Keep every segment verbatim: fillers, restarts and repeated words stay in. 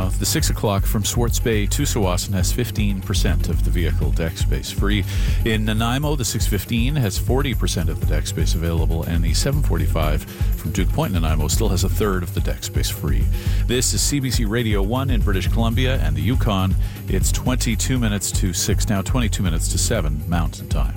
Now, the six o'clock from Swartz Bay to Tsawwassen has fifteen percent of the vehicle deck space free. In Nanaimo, the six fifteen has forty percent of the deck space available, and the seven forty-five from Duke Point, Nanaimo still has a third of the deck space free. This is C B C Radio one in British Columbia and the Yukon. It's twenty-two minutes to six now, twenty-two minutes to seven Mountain Time.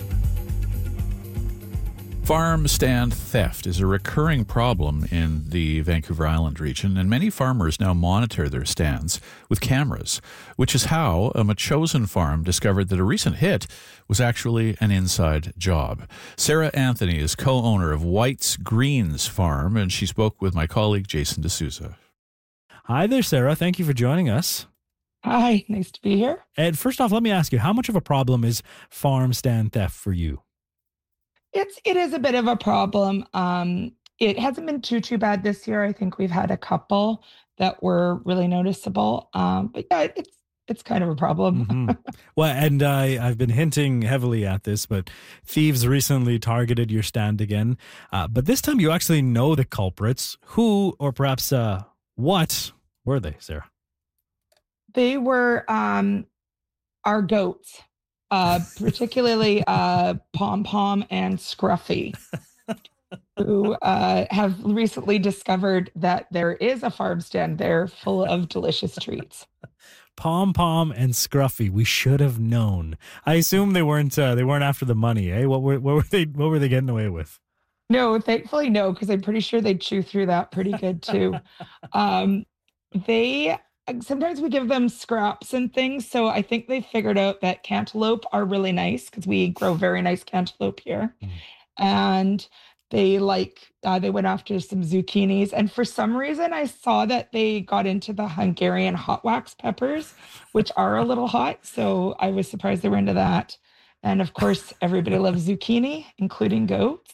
Farm stand theft is a recurring problem in the Vancouver Island region, and many farmers now monitor their stands with cameras, which is how a Metchosin farm discovered that a recent hit was actually an inside job. Sarah Anthony is co-owner of White's Greens Farm, and she spoke with my colleague Jason D'Souza. Hi there, Sarah. Thank you for joining us. Hi, nice to be here. And first off, let me ask you, how much of a problem is farm stand theft for you? It's it is a bit of a problem. Um, it hasn't been too too bad this year. I think we've had a couple that were really noticeable. Um, but yeah, it's it's kind of a problem. Mm-hmm. Well, and I I've been hinting heavily at this, but thieves recently targeted your stand again. Uh, but this time, you actually know the culprits. Who, or perhaps uh, what were they, Sarah? They were um, our goats. Uh, particularly uh, Pom Pom and Scruffy, who uh, have recently discovered that there is a farm stand there full of delicious treats. Pom Pom and Scruffy, we should have known. I assume they weren't uh, they weren't after the money, eh? What were what were they what were they getting away with? No, thankfully no, because I'm pretty sure they'd chew through that pretty good too. um, they. Sometimes we give them scraps and things. So I think they figured out that cantaloupe are really nice because we grow very nice cantaloupe here. Mm. And they like, uh, they went after some zucchinis. And for some reason, I saw that they got into the Hungarian hot wax peppers, which are a little hot. So I was surprised they were into that. And of course, everybody loves zucchini, including goats.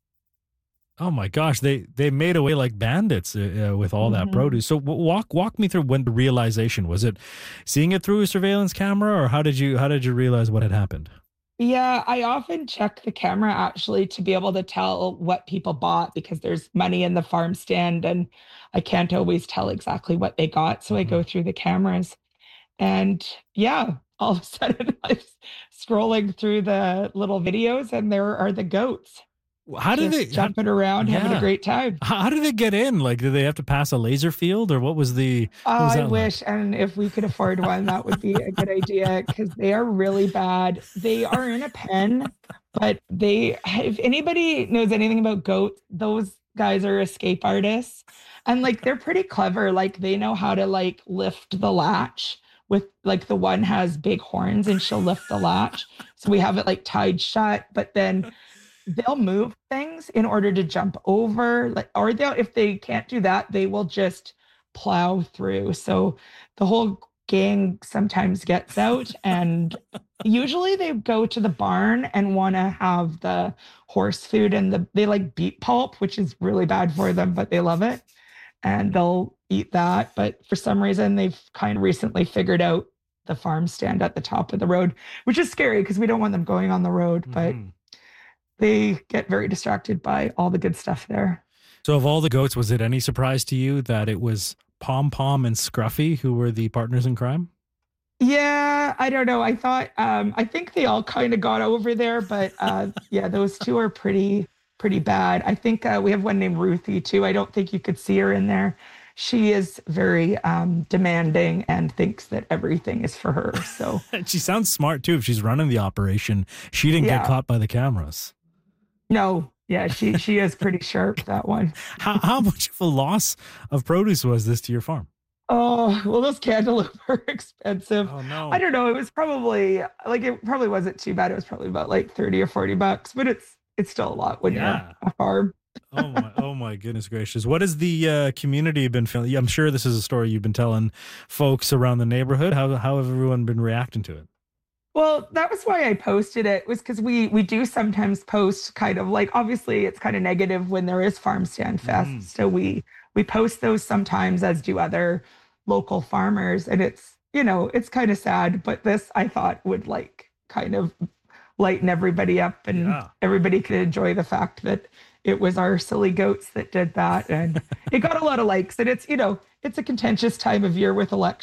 Oh my gosh, they they made away like bandits uh, uh, with all mm-hmm. that produce. So w- walk walk me through when the realization was. It seeing it through a surveillance camera, or how did you how did you realize what had happened? Yeah, I often check the camera actually to be able to tell what people bought because there's money in the farm stand and I can't always tell exactly what they got. So mm-hmm. I go through the cameras and yeah, all of a sudden I'm scrolling through the little videos and there are the goats. How did they jumping around, yeah. having a great time? How, how did they get in? Like, did they have to pass a laser field, or what was the? What was I wish, like? And if we could afford one, that would be a good idea because they are really bad. They are in a pen, but they. If anybody knows anything about goats, those guys are escape artists, and like they're pretty clever. Like they know how to like lift the latch. With like the one has big horns, and she'll lift the latch, so we have it like tied shut, but then. They'll move things in order to jump over, like, or they'll, if they can't do that, they will just plow through. So the whole gang sometimes gets out and usually they go to the barn and want to have the horse food and the, they like beet pulp, which is really bad for them, but they love it and they'll eat that. But for some reason, they've kind of recently figured out the farm stand at the top of the road, which is scary because we don't want them going on the road, but mm-hmm. they get very distracted by all the good stuff there. So of all the goats, was it any surprise to you that it was Pom Pom and Scruffy who were the partners in crime? Yeah, I don't know. I thought, um, I think they all kind of got over there, but uh, yeah, those two are pretty, pretty bad. I think uh, we have one named Ruthie too. I don't think you could see her in there. She is very um, demanding and thinks that everything is for her. So she sounds smart too. If she's running the operation, she didn't yeah. get caught by the cameras. No, yeah, she she is pretty sharp, that one. How how much of a loss of produce was this to your farm? Oh, well, those cantaloupe are expensive. Oh, no. I don't know. It was probably, like, it probably wasn't too bad. It was probably about like thirty or forty bucks, but it's it's still a lot when yeah. you're a farm. oh my oh my goodness gracious. What has the uh, community been feeling? I'm sure this is a story you've been telling folks around the neighborhood. How how have everyone been reacting to it? Well, that was why I posted it, was because we we do sometimes post kind of like, obviously it's kind of negative when there is Farm Stand Fest. Mm. So we we post those sometimes, as do other local farmers. And it's, you know, it's kind of sad, but this I thought would like kind of lighten everybody up and yeah. everybody could enjoy the fact that it was our silly goats that did that. And it got a lot of likes. And it's, you know, it's a contentious time of year with elections.